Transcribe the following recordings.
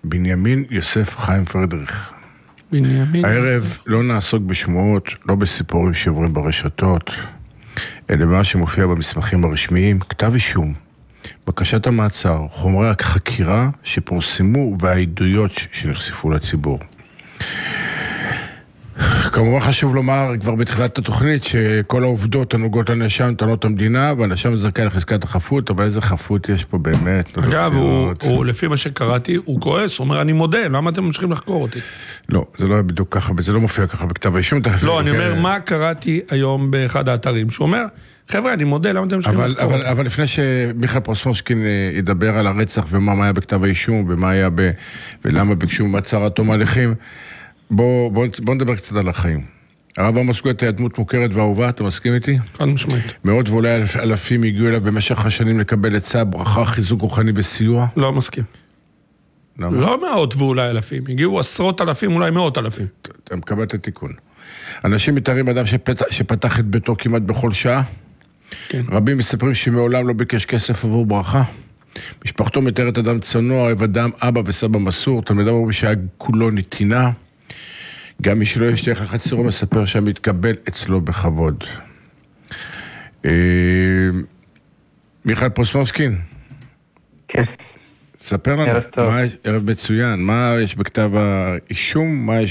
בנימין יוסף חיים פרדריך. בנימין. הערב לא נעסוק בשמועות, לא בסיפורים שעוברים ברשתות, אלא מה שמופיע במסמכים הרשמיים, כתב אישום, בקשת המעצר, חומרי החקירה שפורסמו והעדויות שנחשפו לציבור. כמובן חשוב לומר כבר בתחילת התוכנית שכל העובדות הנוגעות לנאשם טענות המדינה, והנאשם זכאי לחזקת החפות, אבל איזה חפות יש פה באמת? אגב, הוא לפי מה שקראתי, הוא כועס, הוא אומר, אני מודה, למה אתם ממשיכים לחקור אותי? לא, זה לא בדיוק ככה, זה לא מופיע ככה בכתב האישום. לא, אני אומר, מה קראתי היום באחד האתרים, שהוא אומר, חבר'ה, אני מודה, למה אתם ממשיכים לחקור אותי? אבל לפני שמיכאל פרוסמושקין ידבר על הרצח ומה היה בכתב האישום, ומה היה ולמה ביקשו מעצר עד תום ההליכים, בוא נדבר קצת על החיים. הרב עמוס גואטה היה דמות מוכרת ואהובה, אתה מסכים איתי? חד משמעית. מאות ואולי אלפים הגיעו אליו במשך השנים לקבל עצה, ברכה, חיזוק רוחני וסיוע? לא מסכים. למה? לא מאות ואולי אלפים, הגיעו עשרות אלפים, אולי מאות אלפים. אתה מקבל את התיקון. אנשים מתארים אדם שפתח את ביתו כמעט בכל שעה. כן. רבים מספרים שמעולם לא ביקש כסף עבור ברכה. משפחתו מתארת אדם צנוע, אוהב אדם, אבא וסבא מסור, תלמידיו אומרים שהיה כולו נתינה. גם מי שלא ישתייך לחצרו מספר שהמתקבל אצלו בכבוד. מיכאל פרוסמושקין. כן. ספר לנו, ערב מצוין, מה יש בכתב האישום, מה יש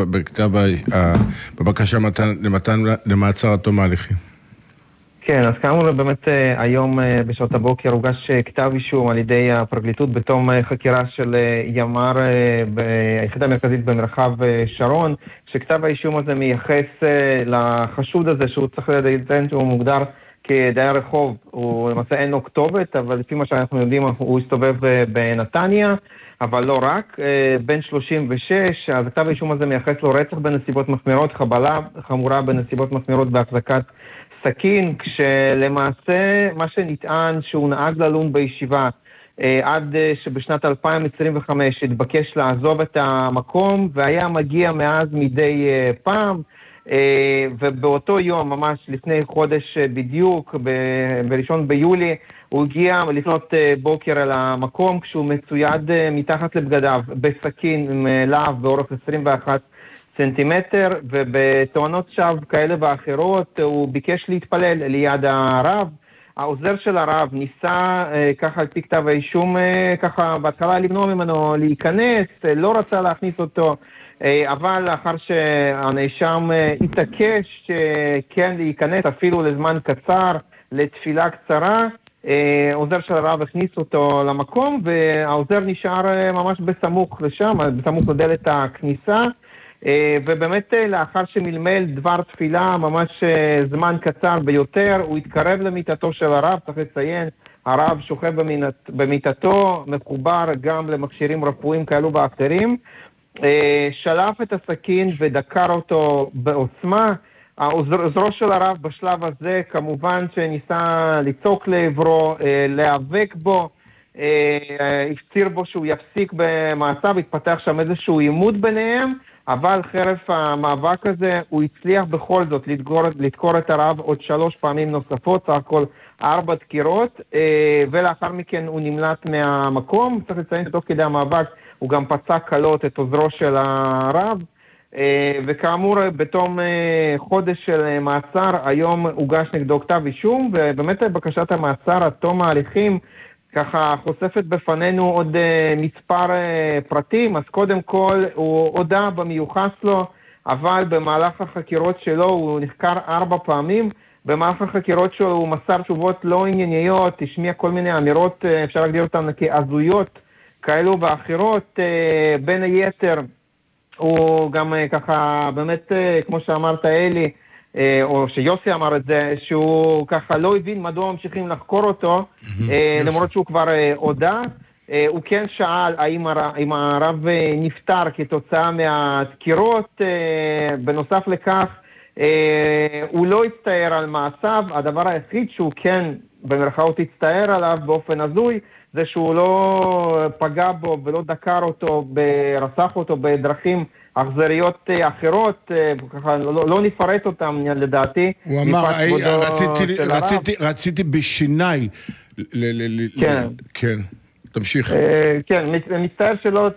בבקשה למעצר עד תום ההליכים? כן, אז כאמור באמת היום בשעות הבוקר הוגש כתב אישום על ידי הפרקליטות בתום חקירה של ימ"ר ביחידה המרכזית במרחב שרון, שכתב האישום הזה מייחס לחשוד הזה שהוא צריך לדעת שהוא מוגדר כדייר רחוב, הוא למעשה אין לו כתובת, אבל לפי מה שאנחנו יודעים הוא הסתובב בנתניה, אבל לא רק, בן 36, אז כתב האישום הזה מייחס לו רצח בנסיבות מחמירות, חבלה חמורה בנסיבות מחמירות בהחזקת סכין, כשלמעשה מה שנטען שהוא נהג ללון בישיבה עד שבשנת 2025 התבקש לעזוב את המקום והיה מגיע מאז מדי פעם, ובאותו יום ממש לפני חודש בדיוק בראשון ביולי הוא הגיע לפנות בוקר אל המקום כשהוא מצויד מתחת לבגדיו בסכין עם להב באורך 21 סנטימטר, ובתואנות שווא כאלה ואחרות הוא ביקש להתפלל ליד הרב. העוזר של הרב ניסה ככה על פי כתב האישום ככה בהתחלה למנוע ממנו להיכנס, לא רצה להכניס אותו, אבל לאחר שהנאשם התעקש כן להיכנס אפילו לזמן קצר, לתפילה קצרה, העוזר של הרב הכניס אותו למקום והעוזר נשאר ממש בסמוך לשם, בסמוך לדלת הכניסה, ובאמת לאחר שמלמל דבר תפילה ממש זמן קצר ביותר, הוא התקרב למיטתו של הרב, צריך לציין, הרב שוכב במיטתו, מחובר גם למכשירים רפואיים כאלו ואחרים, שלף את הסכין ודקר אותו בעוצמה. העוזרו של הרב בשלב הזה כמובן שניסה לצעוק לעברו, להיאבק בו, הפציר בו שהוא יפסיק במעשיו, התפתח שם איזשהו עימות ביניהם, אבל חרף המאבק הזה הוא הצליח בכל זאת לדקור את הרב עוד 3 פעמים נוספות, סך הכל 4 דקירות, ולאחר מכן הוא נמלט מהמקום. צריך לציין שתוך כדי המאבק הוא גם פצע קלות את עוזרו של הרב, וכאמור בתום חודש של מעצר היום הוגש נגדו כתב אישום, ובאמת בקשת המעצר עד תום ההליכים ככה חושפת בפנינו עוד מספר פרטים. אז קודם כל הוא הודע במיוחס לו, אבל במהלך החקירות שלו הוא נחקר 4 פעמים, במהלך החקירות שלו הוא מסר תשובות לא ענייניות, השמיע כל מיני אמירות, אפשר להגדיר אותן כהזויות כאלו ואחרות, בין היתר הוא גם ככה באמת כמו שאמרת אלי, או שיוסי אמר את זה, שהוא ככה לא הבין מדוע ממשיכים לחקור אותו, למרות שהוא כבר הודע. הוא כן שאל האם הרב נפטר כתוצאה מהדקירות, בנוסף לכך הוא לא הצטער על מעשיו, הדבר היחיד שהוא כן במרכאות הצטער עליו באופן הזוי, זה שהוא לא פגע בו ולא דקר אותו, רצח אותו בדרכים אכזריות אחרות, ככה לא נפרט אותם לדעתי. הוא אמר, רציתי בשיניי. כן. כן, תמשיך. כן, מצטער שלא